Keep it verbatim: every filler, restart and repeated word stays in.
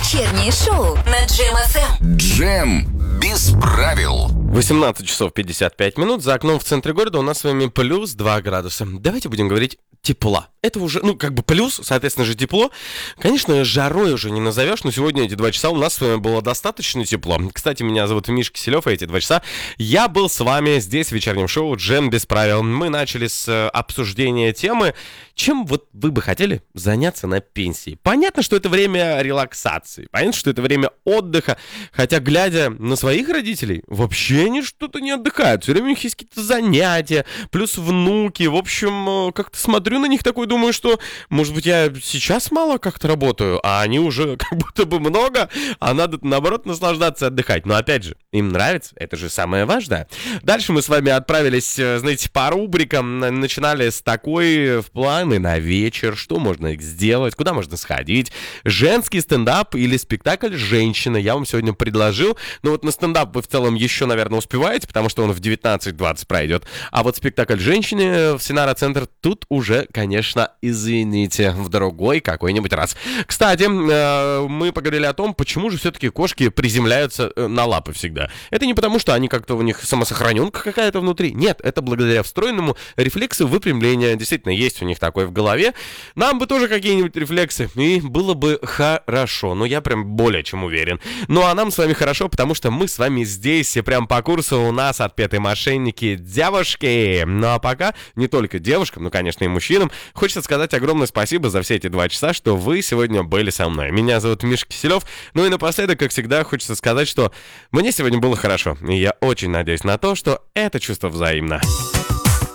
Вечернее шоу на Джем эф эм. Джем без правил. восемнадцать часов пятьдесят пять минут. За окном в центре города у нас с вами плюс два градуса. Давайте будем говорить тепла. Это уже, ну, как бы плюс, соответственно же тепло. Конечно, жарой уже не назовешь, но сегодня эти два часа у нас с вами было достаточно тепло. Кстати, меня зовут Миша Киселев, и эти два часа я был с вами здесь в вечернем шоу «Джем без правил». Мы начали с э, обсуждения темы, чем вот вы бы хотели заняться на пенсии. Понятно, что это время релаксации, понятно, что это время отдыха, хотя, глядя на своих родителей, вообще они что-то не отдыхают. Все время у них есть какие-то занятия, плюс внуки. В общем, как-то смотрю на них такой, думаю, что, может быть, я сейчас мало как-то работаю, а они уже как будто бы много, а надо, наоборот, наслаждаться, отдыхать. Но, опять же, им нравится, это же самое важное. Дальше мы с вами отправились, знаете, по рубрикам. Начинали с такой в планы на вечер, что можно сделать, куда можно сходить. Женский стендап или спектакль «Женщина» я вам сегодня предложил. Но вот на стендап вы в целом еще, наверное, успеваете, потому что он в девятнадцать двадцать пройдет. А вот спектакль «Женщины» в Синара-центр тут уже, конечно, извините, в другой какой-нибудь раз. Кстати, мы поговорили о том, почему же все-таки кошки приземляются на лапы всегда. Это не потому, что они как-то у них самосохраненка какая-то внутри. Нет, это благодаря встроенному рефлексу выпрямления. Действительно, есть у них такой в голове. Нам бы тоже какие-нибудь рефлексы, и было бы хорошо. Но я прям более чем уверен. Ну а нам с вами хорошо, потому что мы с вами здесь, и прям по курсу у нас отпетые мошенники девушки. Ну а пока не только девушкам, ну конечно и мужчинам, хочется сказать огромное спасибо за все эти два часа, что вы сегодня были со мной. Меня зовут Миша Киселев. Ну и напоследок, как всегда, хочется сказать, что мне сегодня было хорошо. И я очень надеюсь на то, что это чувство взаимно.